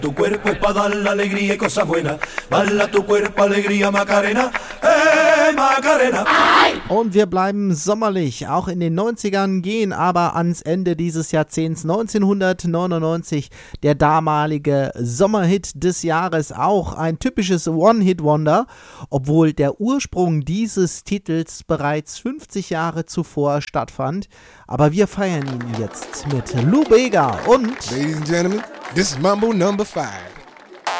Tu cuerpo es para dar la alegría y cosas buenas. Bala tu cuerpo, alegría, Macarena. Macarena. Und wir bleiben sommerlich. Auch in den 90ern gehen aber ans Ende dieses Jahrzehnts 1999 der damalige Sommerhit des Jahres. Auch ein typisches One-Hit-Wonder, obwohl der Ursprung dieses Titels bereits 50 Jahre zuvor stattfand. Aber wir feiern ihn jetzt mit Lou Bega und... Ladies and gentlemen, this is Mambo number 5.